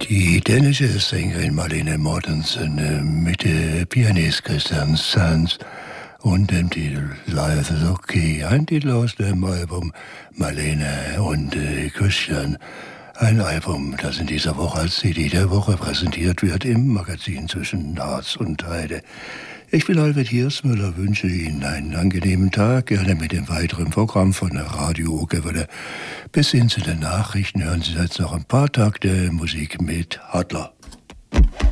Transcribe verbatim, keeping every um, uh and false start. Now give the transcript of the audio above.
Die dänische Sängerin Marlene Mortensen mit dem Pianist Christian Sands und dem Titel Life is Okay. Ein Titel aus dem Album Marlene und äh, Christian. Ein Album, das in dieser Woche als C D der Woche präsentiert wird im Magazin zwischen Harz und Heide. Ich bin Albert Hiersmüller, wünsche Ihnen einen angenehmen Tag, gerne mit dem weiteren Programm von Radio Okerwelle. Bis hin zu den Nachrichten hören Sie jetzt noch ein paar Takte Musik mit Hadler.